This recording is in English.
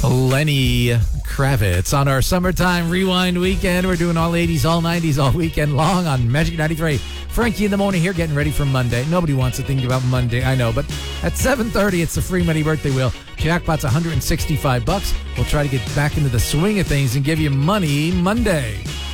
Lenny Kravitz on our summertime rewind weekend. We're doing all 80s, all 90s, all weekend long on Magic 93. Frankie in the morning here, getting ready for Monday. Nobody wants to think about Monday, I know, but at 7:30, it's the Free Money Birthday Wheel. Jackpot's $165. We'll try to get back into the swing of things and give you money Monday.